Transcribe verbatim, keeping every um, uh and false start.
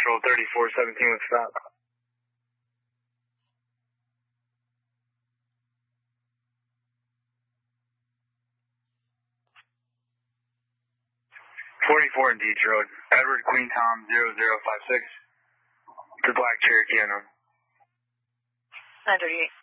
Central thirty-four seventeen with stop. forty-four in Deach Road. Edward Queen Tom zero zero five six. The black Cherokee unknown. nine thirty-eight.